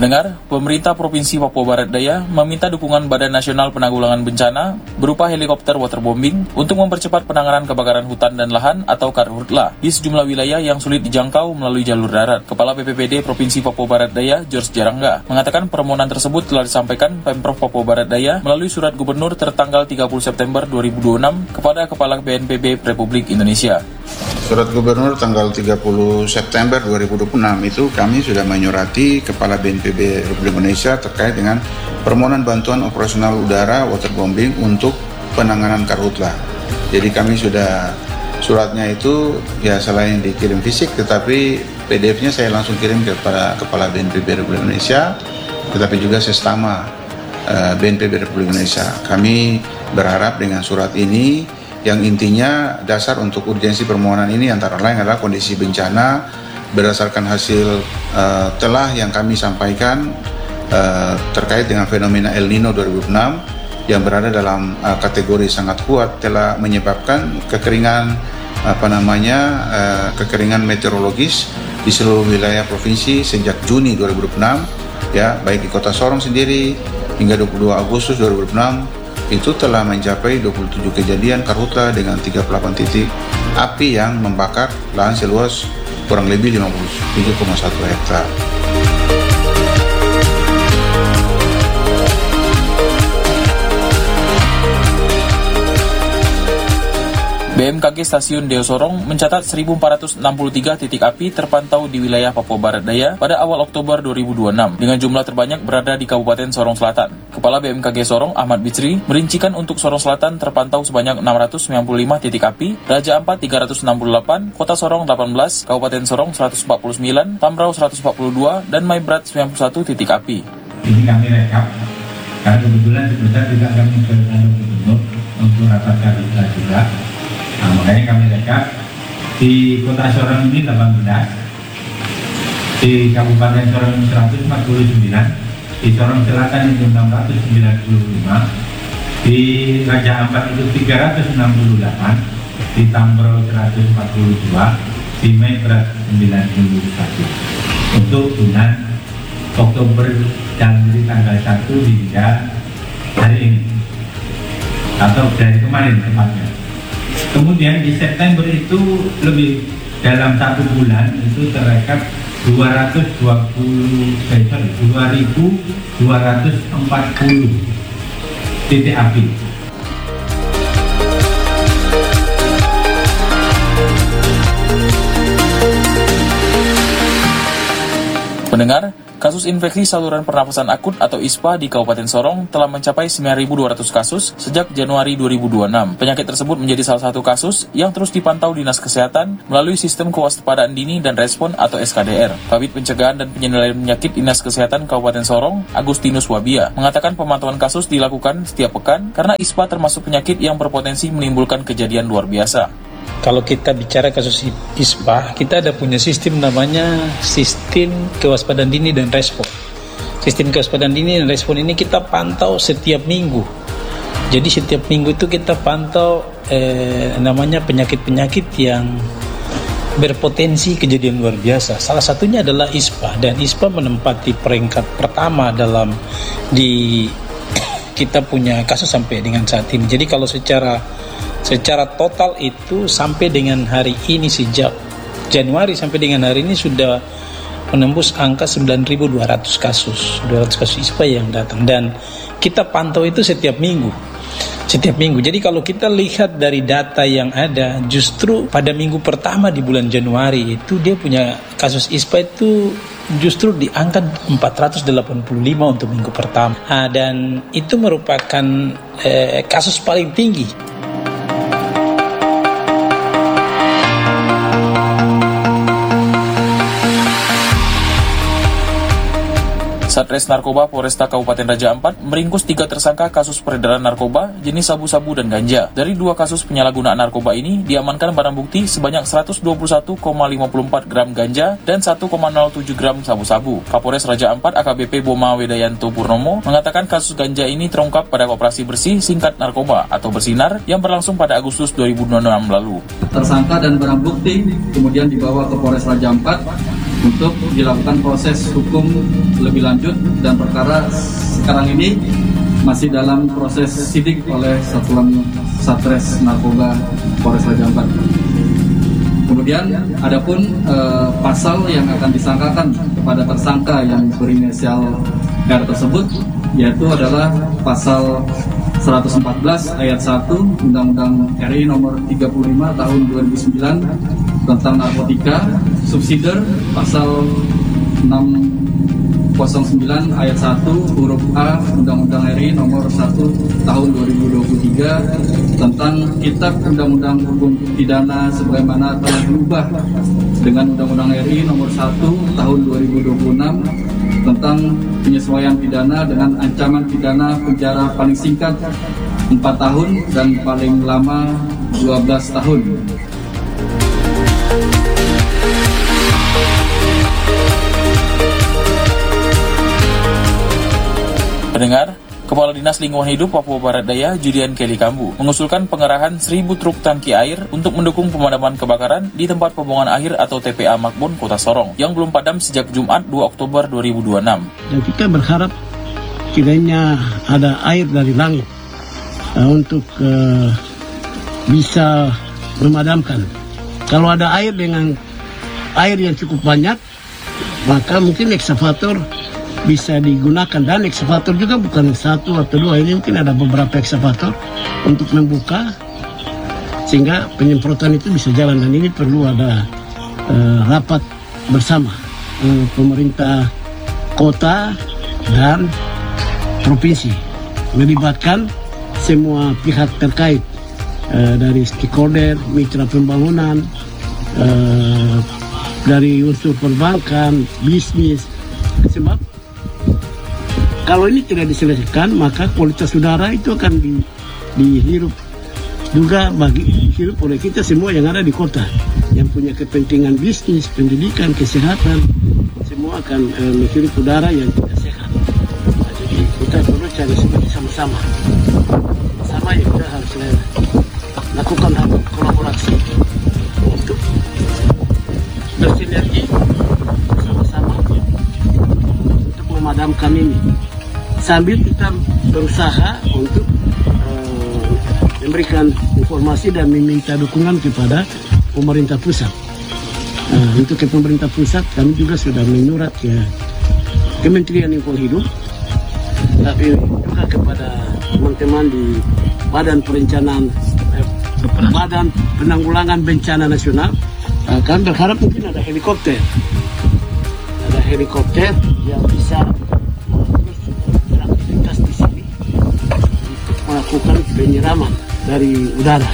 Pendengar, pemerintah Provinsi Papua Barat Daya meminta dukungan Badan Nasional Penanggulangan Bencana berupa helikopter waterbombing untuk mempercepat penanganan kebakaran hutan dan lahan atau karhutla di sejumlah wilayah yang sulit dijangkau melalui jalur darat. Kepala BPBD Provinsi Papua Barat Daya, George Jarangga, mengatakan permohonan tersebut telah disampaikan Pemprov Papua Barat Daya melalui surat gubernur tertanggal 30 September 2026 kepada Kepala BNPB Republik Indonesia. Surat Gubernur tanggal 30 September 2026 itu kami sudah menyurati Kepala BNPB Republik Indonesia terkait dengan permohonan bantuan operasional udara waterbombing untuk penanganan karhutla. Jadi kami sudah suratnya itu ya selain dikirim fisik tetapi PDF-nya saya langsung kirim kepada Kepala BNPB Republik Indonesia tetapi juga sesama BNPB Republik Indonesia. Kami berharap dengan surat ini yang intinya dasar untuk urgensi permohonan ini antara lain adalah kondisi bencana berdasarkan hasil telah yang kami sampaikan terkait dengan fenomena El Nino 2006 yang berada dalam kategori sangat kuat telah menyebabkan kekeringan kekeringan meteorologis di seluruh wilayah provinsi sejak Juni 2006 ya, baik di Kota Sorong sendiri hingga 22 Agustus 2006 itu telah mencapai 27 kejadian karhutla dengan 38 titik api yang membakar lahan seluas kurang lebih 57,1 hektar. BMKG Stasiun Deo Sorong mencatat 1.463 titik api terpantau di wilayah Papua Barat Daya pada awal Oktober 2026, dengan jumlah terbanyak berada di Kabupaten Sorong Selatan. Kepala BMKG Sorong, Ahmad Bitsri, merincikan untuk Sorong Selatan terpantau sebanyak 695 titik api, Raja Ampat 368, Kota Sorong 18, Kabupaten Sorong 149, Tambrau 142, dan Maibrat 91 titik api. Ini kami rekap, karena kebetulan sebentar juga kami bertanya gubernur untuk rapat karhutla juga. Nah, makanya kami rekap di Kota Sorong ini 18, di Kabupaten Sorong 149, di Sorong Selatan itu 695, di Raja Ampat itu 368, di Tambrau 142, di Maibrat 91. Untuk bulan Oktober dan dari tanggal 1 hingga hari ini atau dari kemarin tepatnya. Kemudian di September itu lebih dalam 1 bulan itu terrekap 2.240 titik api. Pendengar, kasus infeksi saluran pernafasan akut atau ISPA di Kabupaten Sorong telah mencapai 9.200 kasus sejak Januari 2026. Penyakit tersebut menjadi salah satu kasus yang terus dipantau Dinas Kesehatan melalui Sistem Kewaspadaan Dini dan Respon atau SKDR. Kabid Pencegahan dan Pengendalian Penyakit Dinas Kesehatan Kabupaten Sorong, Agustinus Wabia, mengatakan pemantauan kasus dilakukan setiap pekan karena ISPA termasuk penyakit yang berpotensi menimbulkan kejadian luar biasa. Kalau kita bicara kasus ISPA, kita ada punya sistem namanya Sistem Kewaspadaan Dini dan Respon. Sistem Kewaspadaan Dini dan Respon ini kita pantau setiap minggu. Jadi setiap minggu itu kita pantau namanya penyakit-penyakit yang berpotensi kejadian luar biasa. Salah satunya adalah ISPA, dan ISPA menempati peringkat pertama dalam di kita punya kasus sampai dengan saat ini. Jadi kalau secara total itu sampai dengan hari ini, sejak Januari sampai dengan hari ini sudah menembus angka 9.200 kasus. 200 kasus ISPA yang datang, dan kita pantau itu setiap minggu. Jadi kalau kita lihat dari data yang ada, justru pada minggu pertama di bulan Januari itu dia punya kasus ISPA itu justru di angka 485 untuk minggu pertama. Dan itu merupakan kasus paling tinggi. Satres Narkoba Polresta Kabupaten Raja Ampat meringkus 3 tersangka kasus peredaran narkoba jenis sabu-sabu dan ganja. Dari 2 kasus penyalahgunaan narkoba ini diamankan barang bukti sebanyak 121,54 gram ganja dan 1,07 gram sabu-sabu. Kapolres Raja Ampat AKBP Boma Wedayanto Purnomo mengatakan kasus ganja ini terungkap pada operasi bersih singkat narkoba atau bersinar yang berlangsung pada Agustus 2026 lalu. Tersangka dan barang bukti kemudian dibawa ke Polres Raja Ampat untuk dilakukan proses hukum lebih lanjut, dan perkara sekarang ini masih dalam proses sidik oleh Satuan Satres Narkoba Polres Raja Ampat. Kemudian adapun pasal yang akan disangkakan kepada tersangka yang berinisial R tersebut, yaitu adalah pasal 114 ayat 1 Undang-Undang RI nomor 35 tahun 2009 tentang narkotika, subsidiar pasal 609 ayat 1 huruf A Undang-Undang RI nomor 1 tahun 2023 tentang Kitab Undang-Undang Hukum Pidana sebagaimana telah diubah dengan Undang-Undang RI nomor 1 tahun 2026 tentang penyesuaian pidana dengan ancaman pidana penjara paling singkat 4 tahun dan paling lama 12 tahun. Pendengar, Kepala Dinas Lingkungan Hidup Papua Barat Daya, Julian Kelly Kambu, mengusulkan pengerahan 1.000 truk tangki air untuk mendukung pemadaman kebakaran di tempat pembuangan akhir atau TPA Makbon, Kota Sorong, yang belum padam sejak Jumat 2 Oktober 2026. Dan kita berharap kiranya ada air dari langit untuk bisa memadamkan. Kalau ada air dengan air yang cukup banyak, maka mungkin ekskavator bisa digunakan, dan ekskavator juga bukan satu atau dua, ini mungkin ada beberapa ekskavator untuk membuka sehingga penyemprotan itu bisa jalan. Dan ini perlu ada rapat bersama pemerintah kota dan provinsi, melibatkan semua pihak terkait dari stakeholder, mitra pembangunan, dari unsur perbankan, bisnis. Sebab kalau ini tidak diselesaikan, maka kualitas udara itu akan dihirup juga dihirup oleh kita semua yang ada di kota, yang punya kepentingan bisnis, pendidikan, kesehatan, semua akan menghirup udara yang tidak sehat. Nah, jadi kita perlu cari solusi sama-sama. Sama ya, kita harus lakukan kolaborasi untuk bersinergi sama-sama untuk memadamkan ini. Sambil kita berusaha untuk memberikan informasi dan meminta dukungan kepada pemerintah pusat. Untuk ke pemerintah pusat kami juga sudah menyurat ke Kementerian Lingkungan Hidup, tapi juga kepada teman-teman di Badan Penanggulangan Bencana Nasional. Kami berharap mungkin ada helikopter yang bisa melakukan penyiraman dari udara.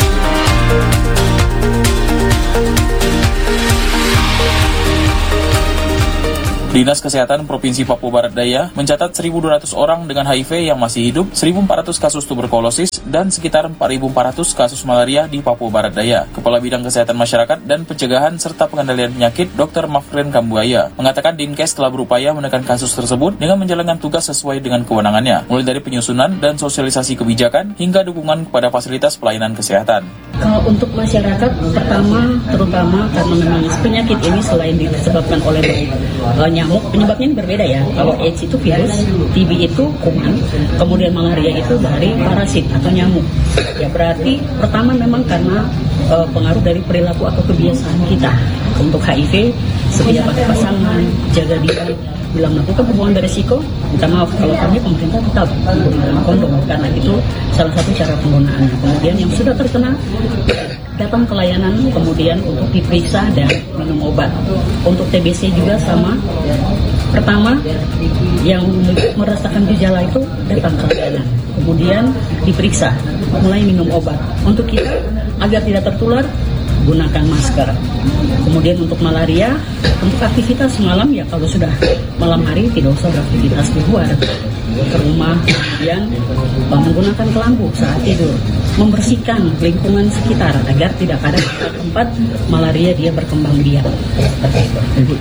Dinas Kesehatan Provinsi Papua Barat Daya mencatat 1.200 orang dengan HIV yang masih hidup, 1.400 kasus tuberkulosis, dan sekitar 4.400 kasus malaria di Papua Barat Daya. Kepala Bidang Kesehatan Masyarakat dan Pencegahan serta Pengendalian Penyakit, Dr. Mafren Kambuaya, mengatakan Dinkes telah berupaya menekan kasus tersebut dengan menjalankan tugas sesuai dengan kewenangannya, mulai dari penyusunan dan sosialisasi kebijakan hingga dukungan kepada fasilitas pelayanan kesehatan. Untuk masyarakat, terutama karena memang penyakit ini selain disebabkan oleh nyamuk, penyebabnya ini berbeda ya. Kalau AIDS itu virus, TB itu kuman, kemudian malaria itu dari parasit atau nyamuk. Ya berarti pertama memang karena pengaruh dari perilaku atau kebiasaan kita. Untuk HIV, sedia pakai pasangan, jaga diri, bila melakukan hubungan beresiko, minta maaf kalau kami pemerintah tetap menggunakan kondom karena itu salah satu cara penggunaannya. Kemudian yang sudah terkena datang ke layanan, kemudian untuk diperiksa dan minum obat. Untuk TBC juga sama. Pertama, yang merasakan gejala itu datang ke layanan, kemudian diperiksa, mulai minum obat. Untuk kita agar tidak tertular, gunakan masker. Kemudian untuk malaria, untuk aktivitas malam ya kalau sudah malam hari tidak usah beraktivitas di luar, ke rumah, kemudian menggunakan kelambu saat tidur, membersihkan lingkungan sekitar agar tidak ada tempat malaria dia berkembang biak. Seperti itu.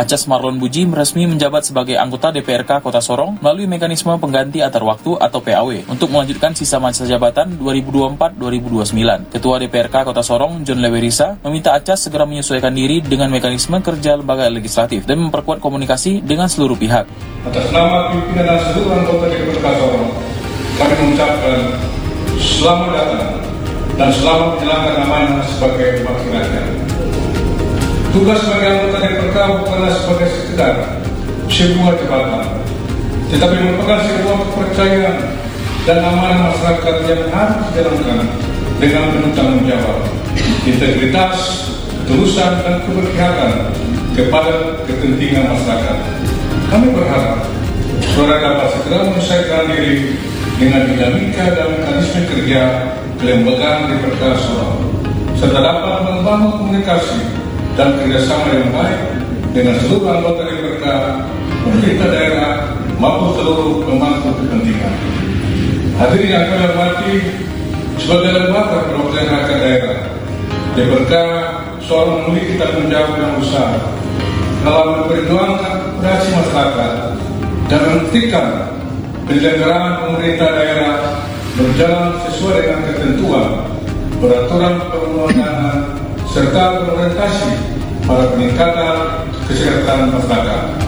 Acas Marlon Buji resmi menjabat sebagai anggota DPRK Kota Sorong melalui mekanisme pengganti antar waktu atau PAW untuk melanjutkan sisa masa jabatan 2024-2029. Ketua DPRK Kota Sorong, John Lewerisa, meminta Acas segera menyesuaikan diri dengan mekanisme kerja lembaga legislatif dan memperkuat komunikasi dengan seluruh pihak. Atas nama pimpinan dan seluruh anggota DPRK Sorong, kami mengucapkan selamat datang dan selamat menjalankan amanah sebagai wakil rakyat. Tugas sebagai anggota DPRK bukanlah sebagai sekedar sebuah jabatan, tetapi merupakan sebuah kepercayaan dan amanah masyarakat yang harus dijalankan dengan penuh tanggung jawab, integritas, ketulusan dan keberpihakan kepada kepentingan masyarakat. Kami berharap saudara dapat segera menyesuaikan diri dengan dinamika dan mekanisme kerja kelembagaan DPRK Sorong, serta dapat membangun komunikasi dan kerjasama yang baik dengan seluruh anggota DPRK, pemerintah daerah maupun seluruh pemangku kepentingan. Hadirin yang kami hormati, sebagai lembaga perwakilan rakyat daerah, DPRK Sorong memiliki tanggung jawab yang besar dalam memperjuangkan aspirasi masyarakat dan memastikan penyelenggaraan pemerintah daerah berjalan sesuai dengan ketentuan peraturan perundang-undangan serta berorientasi pada peningkatan kesejahteraan masyarakat.